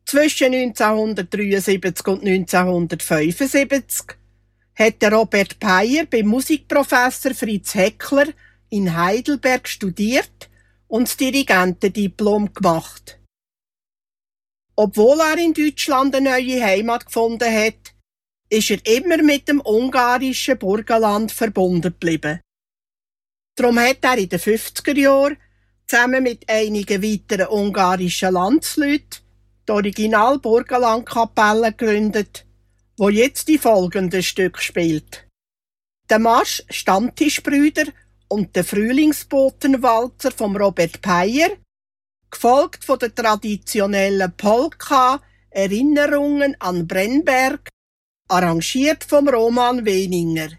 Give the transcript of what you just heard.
Zwischen 1973 und 1975 hat der Robert Peyer beim Musikprofessor Fritz Heckler in Heidelberg studiert und das Dirigentendiplom gemacht. Obwohl er in Deutschland eine neue Heimat gefunden hat, ist er immer mit dem ungarischen Burgenland verbunden geblieben. Darum hat er in den 50er Jahren zusammen mit einigen weiteren ungarischen Landsleuten die Original-Burgenland-Kapelle gegründet, wo jetzt die folgenden Stücke spielt. Der Marsch Stammtischbrüder und der Frühlingsbotenwalzer vom Robert Peyer, gefolgt von der traditionellen Polka Erinnerungen an Brennberg, arrangiert vom Roman Weninger.